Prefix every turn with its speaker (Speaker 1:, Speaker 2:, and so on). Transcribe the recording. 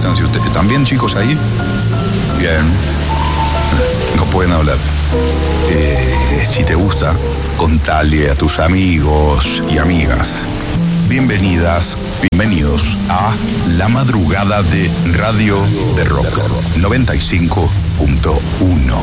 Speaker 1: gustan. Si ustedes también, chicos, ahí. Bien. No pueden hablar. Si te gusta, contale a tus amigos y amigas. Bienvenidas, bienvenidos a La Madrugada de Radio de Rock 95.1.